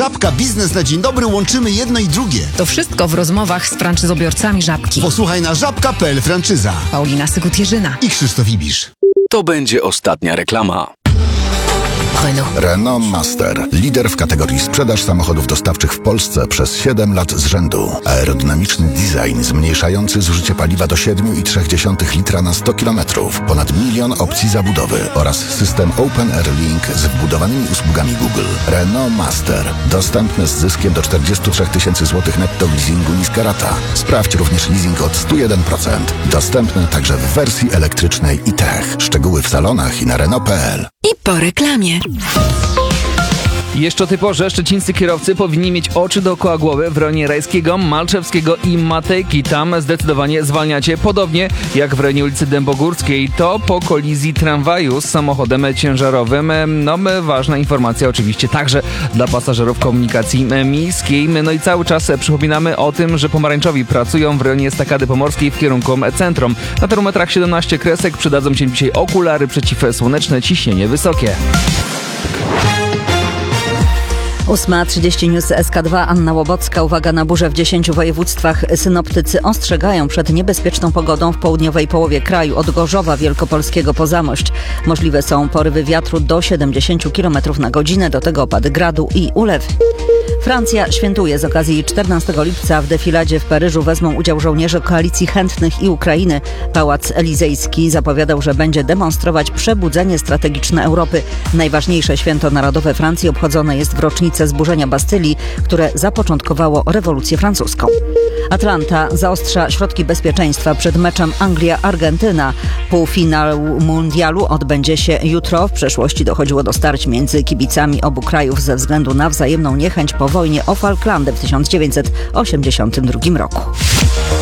Żabka, biznes na dzień dobry, łączymy jedno i drugie. To wszystko w rozmowach z franczyzobiorcami Żabki. Posłuchaj na żabka.pl franczyza. Paulina Sykut-Jerzyna I Krzysztof Ibisz. To będzie ostatnia reklama. Renault Master. Lider w kategorii sprzedaż samochodów dostawczych w Polsce przez 7 lat z rzędu. Aerodynamiczny design zmniejszający zużycie paliwa do 7,3 litra na 100 km. Ponad 1 milion opcji zabudowy oraz system Open Air Link z wbudowanymi usługami Google. Renault Master. Dostępny z zyskiem do 43 000 zł netto w leasingu niska rata. Sprawdź również leasing od 101%. Dostępny także w wersji elektrycznej i tech. Szczegóły w salonach i na Renault.pl. I po reklamie. Jeszcze o tej porze szczecińscy kierowcy powinni mieć oczy dookoła głowy w rejonie Rajskiego, Malczewskiego i Matejki. Tam zdecydowanie zwalniacie, podobnie jak w rejonie ulicy Dębogórskiej. To po kolizji tramwaju z samochodem ciężarowym. Ważna informacja oczywiście także dla pasażerów komunikacji miejskiej. No i cały czas przypominamy o tym, że pomarańczowi pracują w rejonie Estakady Pomorskiej w kierunku centrum. Na termometrach 17 kresek, przydadzą się dzisiaj okulary przeciwsłoneczne, ciśnienie wysokie. 8:30 News SK2, Anna Łobocka. Uwaga na burze w 10 województwach. Synoptycy ostrzegają przed niebezpieczną pogodą w południowej połowie kraju, od Gorzowa Wielkopolskiego po Zamość. Możliwe są porywy wiatru do 70 km na godzinę, do tego opady gradu i ulewy. Francja świętuje z okazji 14 lipca. W defiladzie w Paryżu wezmą udział żołnierze Koalicji Chętnych i Ukrainy. Pałac Elizejski zapowiadał, że będzie demonstrować przebudzenie strategiczne Europy. Najważniejsze święto narodowe Francji obchodzone jest w rocznicę zburzenia Bastylii, które zapoczątkowało rewolucję francuską. Atlanta zaostrza środki bezpieczeństwa przed meczem Anglia-Argentyna. Półfinał mundialu odbędzie się jutro. W przeszłości dochodziło do starć między kibicami obu krajów ze względu na wzajemną niechęć po wojnie o Falklandy w 1982 roku.